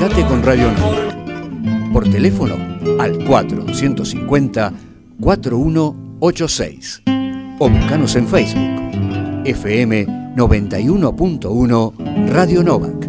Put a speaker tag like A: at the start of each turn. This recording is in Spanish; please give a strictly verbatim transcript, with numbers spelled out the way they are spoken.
A: Comunicate con Radio Nova. Por teléfono al cuatro cinco cero, cuatro uno ocho seis. O buscanos en Facebook. F M noventa y uno punto uno Radio Nova.